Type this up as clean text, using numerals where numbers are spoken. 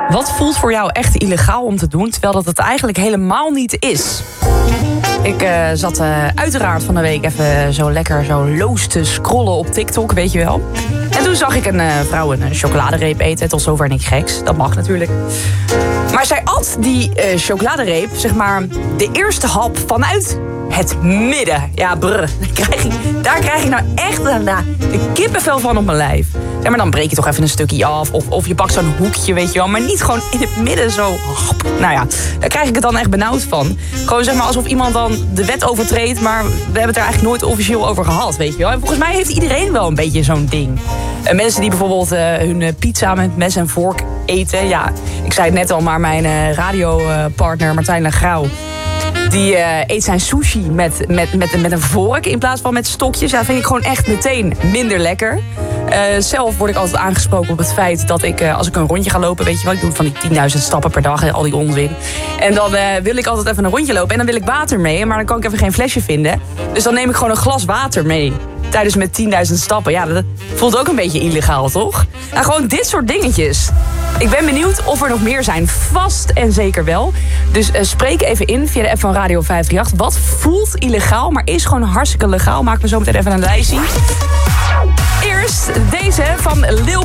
Wat voelt voor jou echt illegaal om te doen, terwijl dat het eigenlijk helemaal niet is? Ik zat uiteraard van de week even zo lekker zo loos te scrollen op TikTok, weet je wel. En toen zag ik een vrouw een chocoladereep eten. Tot zover niks geks, dat mag natuurlijk. Maar zij at die chocoladereep, zeg maar, de eerste hap vanuit het midden. Ja, daar krijg ik nou echt de kippenvel van op mijn lijf. Ja, maar dan breek je toch even een stukje af. Of je pakt zo'n hoekje, weet je wel. Maar niet gewoon in het midden zo. Nou ja, daar krijg ik het dan echt benauwd van. Gewoon zeg maar alsof iemand dan de wet overtreedt. Maar we hebben het er eigenlijk nooit officieel over gehad, weet je wel. En volgens mij heeft iedereen wel een beetje zo'n ding. Mensen die bijvoorbeeld hun pizza met mes en vork eten. Ja, ik zei het net al, maar mijn radiopartner Martijn Legrauw, die eet zijn sushi met een vork in plaats van met stokjes. Ja, dat vind ik gewoon echt meteen minder lekker. Zelf word ik altijd aangesproken op het feit dat ik, als ik een rondje ga lopen, weet je wel, ik doe van die 10.000 stappen per dag, al die onzin. En dan wil ik altijd even een rondje lopen en dan wil ik water mee, maar dan kan ik even geen flesje vinden. Dus dan neem ik gewoon een glas water mee tijdens met 10.000 stappen. Ja, dat voelt ook een beetje illegaal, toch? Nou, gewoon dit soort dingetjes. Ik ben benieuwd of er nog meer zijn. Vast en zeker wel. Dus spreek even in via de app van Radio 538. Wat voelt illegaal, maar is gewoon hartstikke legaal? Maken we zo meteen even een lijstje. Eerst deze van Lil